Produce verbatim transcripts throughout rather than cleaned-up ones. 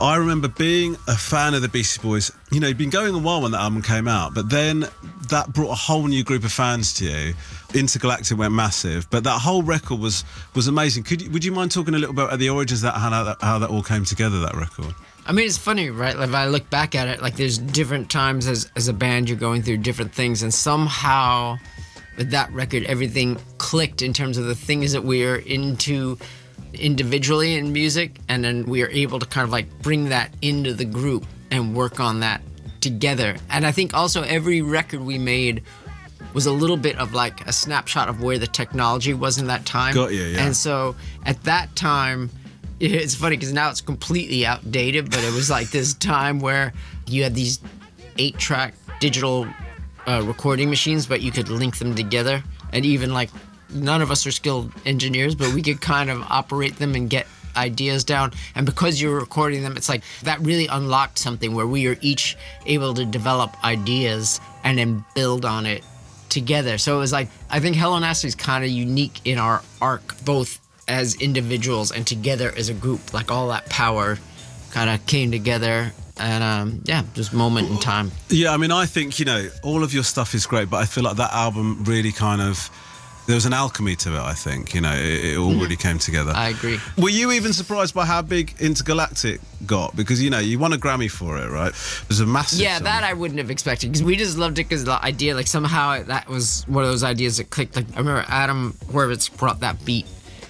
I remember being a fan of the Beastie Boys. You know, you'd been going a while when that album came out, but then that brought a whole new group of fans to you. Intergalactic went massive, but that whole record was was amazing. Could you, would you mind talking a little bit about the origins of that, how that, how that all came together, that record? I mean, it's funny, right? Like, if I look back at it, like, there's different times as, as a band, you're going through different things, and somehow with that record, everything clicked in terms of the things that we are into individually in music, and then we are able to kind of like bring that into the group and work on that together. And I think also every record we made was a little bit of like a snapshot of where the technology was in that time. Got you, yeah. And so at that time, it's funny because now it's completely outdated, but it was like this time where you had these eight-track digital uh, recording machines, but you could link them together. And even like, none of us are skilled engineers, but we could kind of operate them and get ideas down. And because you were recording them, it's like that really unlocked something where we are each able to develop ideas and then build on it together. So it was like, I think Hello Nasty is kind of unique in our arc, both as individuals and together as a group. Like all that power kind of came together. And um, yeah, just moment in time. Yeah, I mean, I think, you know, all of your stuff is great, but I feel like that album really kind of, there was an alchemy to it, I think. You know, it, it all really came together. I agree. Were you even surprised by how big Intergalactic got? Because, you know, you won a Grammy for it, right? It was a massive Yeah, song. that I wouldn't have expected, because we just loved it because the idea, like somehow that was one of those ideas that clicked. Like I remember Adam Horvitz brought that beat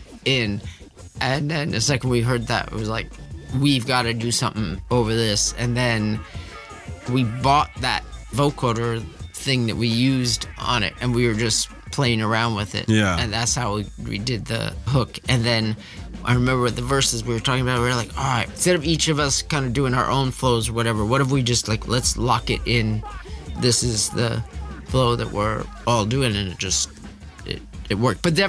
in, and then the second we heard that, it was like, we've got to do something over this. And then we bought that vocoder thing that we used on it, and we were just playing around with it. Yeah. And that's how we, we did the hook. And then I remember the verses we were talking about, we were like, all right, instead of each of us kind of doing our own flows or whatever, what if we just like, let's lock it in. This is the flow that we're all doing, and it just, it, it worked. But